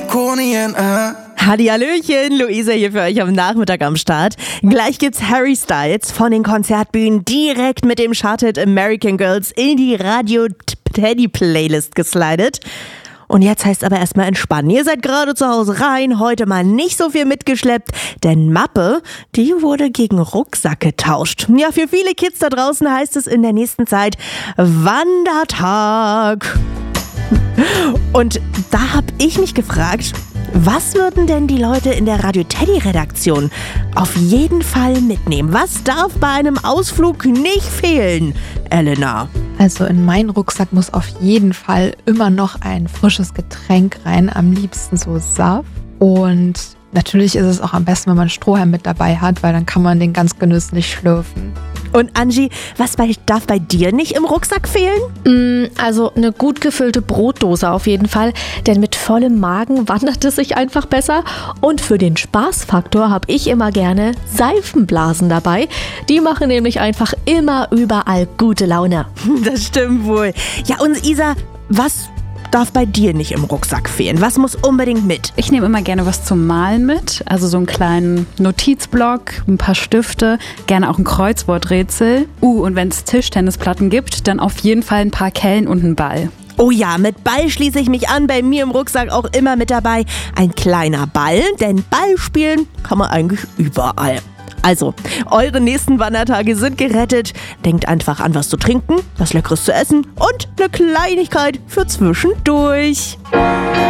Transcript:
Balkonien, Hallihallöchen, Luisa hier für euch am Nachmittag am Start. Gleich gibt's Harry Styles von den Konzertbühnen direkt mit dem Charthit American Girls in die Radio Teddy Playlist geslidet. Und jetzt heißt aber erstmal entspannen. Ihr seid gerade zu Hause rein, heute mal nicht so viel mitgeschleppt, denn Mappe, die wurde gegen Rucksack getauscht. Ja, für viele Kids da draußen heißt es in der nächsten Zeit Wandertag. Und da habe ich mich gefragt, was würden denn die Leute in der Radio Teddy Redaktion auf jeden Fall mitnehmen? Was darf bei einem Ausflug nicht fehlen, Elena? Also in meinen Rucksack muss auf jeden Fall immer noch ein frisches Getränk rein, am liebsten so Saft. Und natürlich ist es auch am besten, wenn man Strohhalm mit dabei hat, weil dann kann man den ganz genüsslich schlürfen. Und Angie, was darf bei dir nicht im Rucksack fehlen? Also eine gut gefüllte Brotdose auf jeden Fall, denn mit vollem Magen wandert es sich einfach besser. Und für den Spaßfaktor habe ich immer gerne Seifenblasen dabei. Die machen nämlich einfach immer überall gute Laune. Das stimmt wohl. Ja, und Isa, was darf bei dir nicht im Rucksack fehlen? Was muss unbedingt mit? Ich nehme immer gerne was zum Malen mit, also so einen kleinen Notizblock, ein paar Stifte, gerne auch ein Kreuzworträtsel. Und wenn es Tischtennisplatten gibt, dann auf jeden Fall ein paar Kellen und einen Ball. Oh ja, mit Ball schließe ich mich an, bei mir im Rucksack auch immer mit dabei. Ein kleiner Ball, denn Ball spielen kann man eigentlich überall. Also, eure nächsten Wandertage sind gerettet. Denkt einfach an was zu trinken, was Leckeres zu essen und eine Kleinigkeit für zwischendurch.